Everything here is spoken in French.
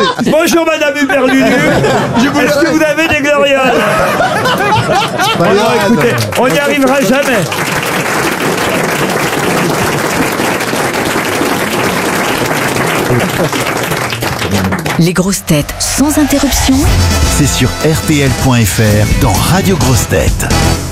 Bonjour Madame Huberlulu. Est-ce que vous avez des glorioles? Alors écoutez, on n'y arrivera jamais. Les grosses têtes sans interruption. C'est sur RTL.fr dans Radio Grosses Têtes.